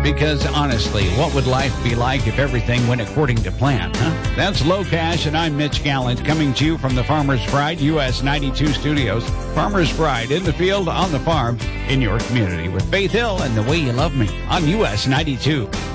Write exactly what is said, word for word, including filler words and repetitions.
Because honestly, what would life be like if everything went according to plan, huh? That's Low Cash, and I'm Mitch Gallant, coming to you from the Farmer's Pride U S ninety-two studios. Farmer's Pride, in the field, on the farm, in your community, with Faith Hill and The Way You Love Me on U S ninety-two.